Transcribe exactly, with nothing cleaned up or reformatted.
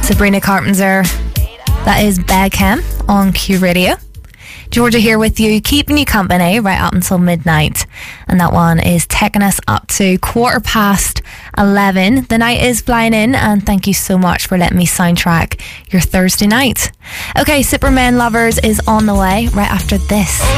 Sabrina Carpenter. That is Beckham on Q Radio. Georgia here with you, keeping you company right up until midnight. And that one is taking us up to quarter past eleven. The night is flying in, and thank you so much for letting me soundtrack your Thursday night. Okay, Superman Lovers is on the way right after this.